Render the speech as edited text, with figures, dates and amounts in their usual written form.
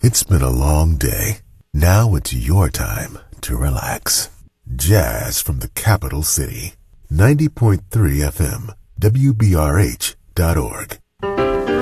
It's been a long day. Now it's your time to relax. Jazz from the capital city. 90.3 FM, WBRH.org.